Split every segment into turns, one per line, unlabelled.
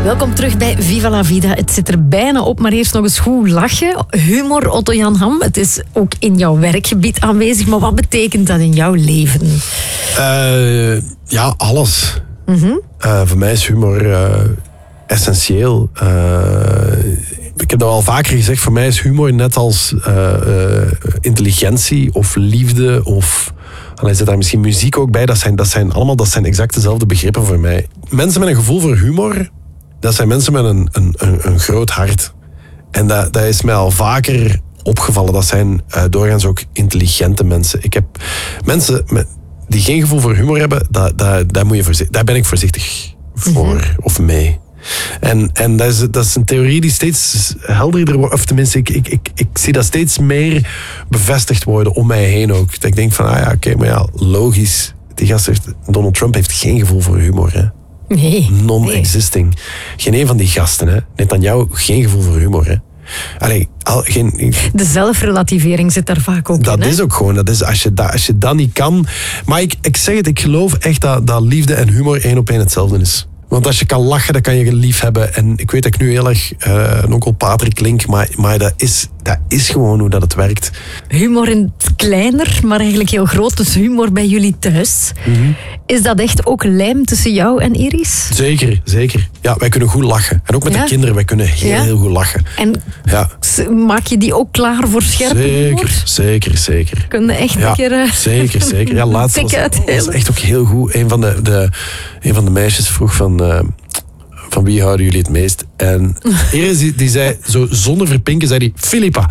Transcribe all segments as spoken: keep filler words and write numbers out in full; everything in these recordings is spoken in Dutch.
Welkom terug bij Viva la Vida. Het zit er bijna op, maar eerst nog eens goed lachen. Humor, Otto-Jan Ham. Het is ook in jouw werkgebied aanwezig, maar wat betekent dat in jouw leven?
Uh, ja, alles.
Mm-hmm.
Uh, voor mij is humor uh, essentieel. Uh, ik heb dat al vaker gezegd, voor mij is humor net als uh, uh, intelligentie of liefde of... Dan zit daar misschien muziek ook bij. Dat zijn, dat zijn allemaal dat zijn exact dezelfde begrippen voor mij. Mensen met een gevoel voor humor, dat zijn mensen met een, een, een, een groot hart. En dat, dat is mij al vaker opgevallen. Dat zijn uh, doorgaans ook intelligente mensen. Ik heb mensen met, die geen gevoel voor humor hebben, dat, dat, dat moet je voorzichtig, daar ben ik voorzichtig voor mm-hmm. of mee. En, en dat, is, dat is een theorie die steeds helderder wordt. Of tenminste, ik, ik, ik, ik zie dat steeds meer bevestigd worden om mij heen ook. Dat ik denk van, ah ja, oké, okay, maar ja, logisch. Die gast heeft, Donald Trump heeft geen gevoel voor humor, hè.
Nee.
Non-existing. Nee. Geen een van die gasten, hè. Netanyahu, geen gevoel voor humor, hè. Allee, al, geen,
de zelfrelativering zit daar vaak ook
dat
in. Dat
is ook gewoon, dat is, als, je dat, als je dat niet kan... Maar ik, ik zeg het, ik geloof echt dat, dat liefde en humor één op één hetzelfde is. Want als je kan lachen, dan kan je lief hebben. En ik weet dat ik nu heel erg uh, een onkel Patrick klink, maar, maar dat, is, dat is gewoon hoe dat het werkt.
Humor in het kleiner, maar eigenlijk heel groot. Dus humor bij jullie thuis.
Mm-hmm.
Is dat echt ook lijm tussen jou en Iris?
Zeker, zeker. Ja, wij kunnen goed lachen. En ook met ja? de kinderen, wij kunnen heel, ja? heel goed lachen.
En
ja.
maak je die ook klaar voor scherpe
zeker,
humor?
Zeker, zeker.
Kun je echt
ja,
een keer... Uh,
zeker, zeker. Ja, laatst was, was echt ook heel goed. Een van de, de, een van de meisjes vroeg van... Uh, van wie houden jullie het meest? En Iris die, die zei, zo zonder verpinken, zei die, Philippa.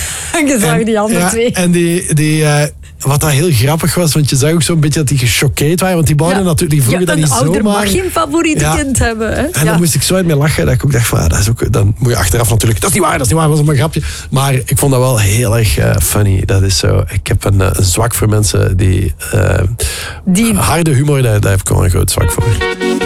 Je zag en, die andere
ja,
twee.
En die... die uh, wat dat heel grappig was, want je zag ook zo'n beetje dat die gechoqueerd waren, want die bouwden ja. natuurlijk, die vroegen
ja,
dat niet zomaar.
Een ouder mag geen favoriete ja. kind hebben. Hè?
En
ja.
dan moest ik zo uit mee lachen, dat ik ook dacht van, ah, dat is ook, dan moet je achteraf natuurlijk, dat is niet waar, dat is niet waar, dat was maar een grapje. Maar ik vond dat wel heel erg uh, funny. Dat is zo, ik heb een, een zwak voor mensen die, uh, die... harde humor, daar, daar heb ik wel een groot zwak voor.